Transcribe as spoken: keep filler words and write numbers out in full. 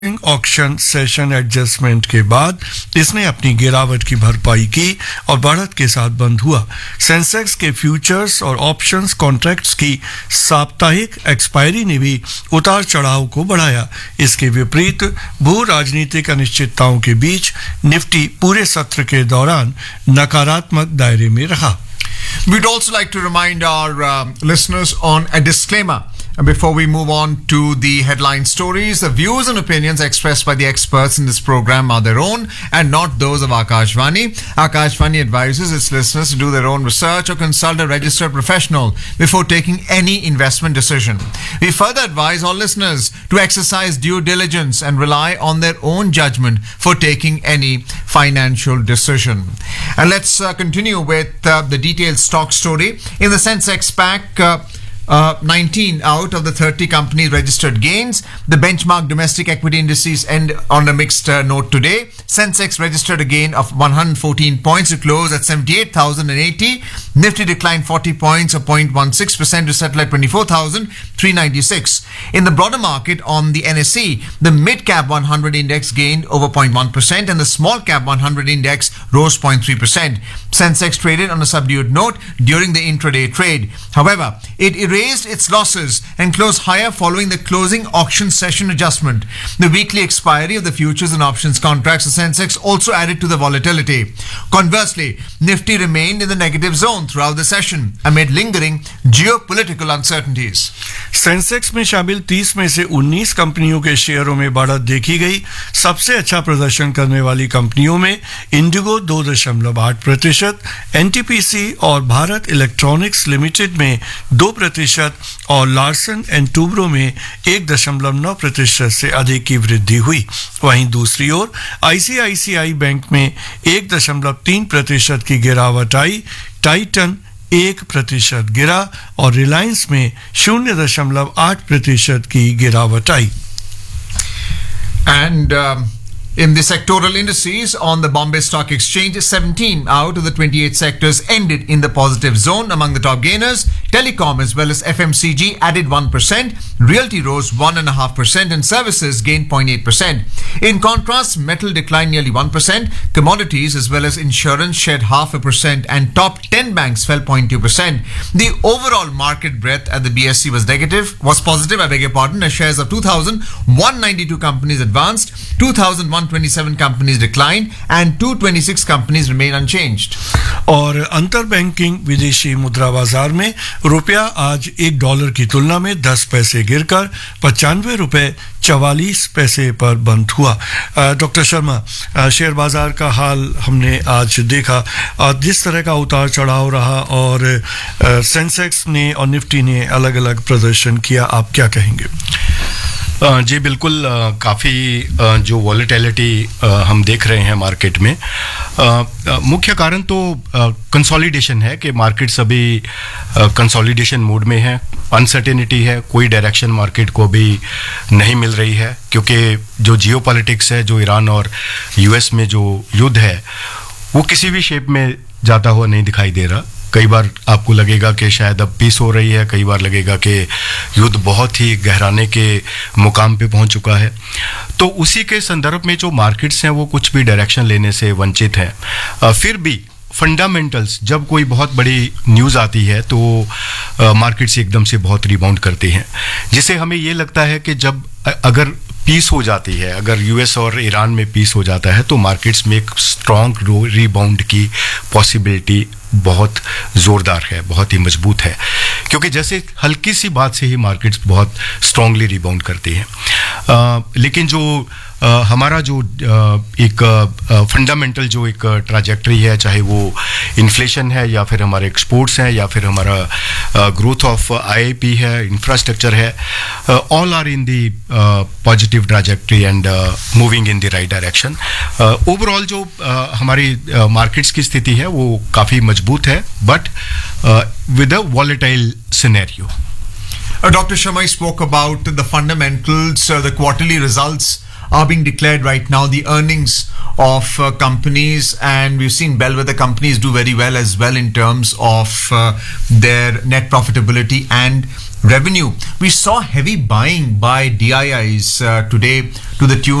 Auction session adjustment के बाद इसने अपनी गिरावट की भरपाई की और बढ़त के साथ बंद हुआ। सेंसेक्स के फ्यूचर्स और ऑप्शंस कॉन्ट्रैक्ट्स की साप्ताहिक एक्सपायरी ने भी उतार चढ़ाव को बढ़ाया। इसके विपरीत भू राजनीतिक अनिश्चितताओं के बीच निफ्टी पूरे सत्र के दौरान नकारात्मक दायरे में रहा। We'd also like to remind our uh, listeners on a disclaimer. Before we move on to the headline stories, the views and opinions expressed by the experts in this program are their own and not those of Akashvani. Akashvani advises its listeners to do their own research or consult a registered professional before taking any investment decision. We further advise all listeners to exercise due diligence and rely on their own judgment for taking any financial decision. And let's uh, continue with uh, the detailed stock story. In the Sensex pack, uh, Uh, nineteen out of the thirty companies registered gains. The benchmark domestic equity indices end on a mixed uh, note today. Sensex registered a gain of one hundred fourteen points to close at seventy-eight thousand eighty. Nifty declined forty points or zero point one six percent to settle at twenty-four thousand three hundred ninety-six. In the broader market on the N S E, the mid-cap one hundred index gained over zero point one percent and the small-cap one hundred index rose zero point three percent. Sensex traded on a subdued note during the intraday trade. However, it erased its losses and closed higher following the closing auction session adjustment. The weekly expiry of the futures and options contracts of Sensex also added to the volatility. Conversely, Nifty remained in the negative zone throughout the session amid lingering geopolitical uncertainties. Sensex में शामिल तीस में से उन्नीस कंपनियों के शेयरों में बढ़त देखी गई। सबसे अच्छा प्रदर्शन करने वाली कंपनियों में इंडिगो दो दशमलव आठ प्रतिशत, एनटीपीसी और भारत इलेक्ट्रॉनिक्स लिमिटेड में दो प्रतिशत और लार्सन एंड टूब्रो में एक दशमलव नौ प्रतिशत से अधिक की वृद्धि हुई। वहीं दूसरी ओर आईसीआईसीआई बैंक में एक दशमलव तीन प्रतिशत की गिरावट आई, टाइटन एक प्रतिशत गिरा और रिलायंस में शून्य दशमलव आठ प्रतिशत की गिरावट आई। And um, in the sectoral indices on the Bombay Stock Exchange, seventeen out of the twenty-eight sectors ended in the positive zone. Among the top gainers, telecom as well as F M C G added one percent, realty rose one point five percent and services gained zero point eight percent. In contrast, metal declined nearly one percent, commodities as well as insurance shed half a percent and top ten banks fell zero point two percent. The overall market breadth at the B S E was negative, was positive, I beg your pardon, as shares of two thousand one hundred ninety-two companies advanced, two thousand one hundred twenty-seven companies declined and two hundred twenty-six companies remain unchanged. और अंतर banking विदेशी मुद्रा बाजार में रुपया आज एक dollar की तुलना में दस पैसे गिरकर पचानवे रुपए चवालीस पैसे पर बंद हुआ। डॉक्टर शर्मा, शेयर बाजार का हाल हमने आज देखा और जिस तरह का उतार चढ़ाव रहा और सेंसेक्स ने और निफ्टी ने अलग अलग प्रदर्शन किया, आप क्या कहेंगे? जी बिल्कुल, काफ़ी जो वॉलेटिलिटी हम देख रहे हैं मार्केट में, मुख्य कारण तो कंसोलिडेशन है कि मार्केट्स अभी कंसोलिडेशन मोड में है। अनसर्टेनिटी है, कोई डायरेक्शन मार्केट को भी नहीं मिल रही है क्योंकि जो जियोपॉलिटिक्स है, जो ईरान और यूएस में जो युद्ध है वो किसी भी शेप में जाता हुआ नहीं दिखाई दे रहा। कई बार आपको लगेगा कि शायद अब पीस हो रही है, कई बार लगेगा कि युद्ध बहुत ही गहराने के मुकाम पे पहुंच चुका है। तो उसी के संदर्भ में जो मार्केट्स हैं वो कुछ भी डायरेक्शन लेने से वंचित हैं। फिर भी फंडामेंटल्स, जब कोई बहुत बड़ी न्यूज़ आती है तो मार्केट्स एकदम से बहुत रिबाउंड करते हैं, जिससे हमें ये लगता है कि जब अगर पीस हो जाती है, अगर यूएस और ईरान में पीस हो जाता है तो मार्केट्स में एक स्ट्रॉन्ग रीबाउंड की पॉसिबिलिटी बहुत ज़ोरदार है, बहुत ही मजबूत है, क्योंकि जैसे हल्की सी बात से ही मार्केट्स बहुत स्ट्रांगली रिबाउंड करते हैं। आ, लेकिन जो आ, हमारा जो आ, एक फंडामेंटल जो एक ट्रैजेक्टरी है, चाहे वो इन्फ्लेशन है या फिर हमारे एक्सपोर्ट्स हैं या फिर हमारा ग्रोथ ऑफ आईआईपी है, इंफ्रास्ट्रक्चर है, all are in the positive trajectory and moving in the right direction. Overall जो uh, हमारी मार्केट्स uh, की स्थिति है वो काफ़ी मजबूत है, but with a volatile scenario. Doctor Sharma spoke about the fundamentals, uh, the quarterly results are being declared right now, the earnings of uh, companies, and we've seen bellwether companies do very well as well in terms of uh, their net profitability and revenue. We saw heavy buying by D I Is uh, today to the tune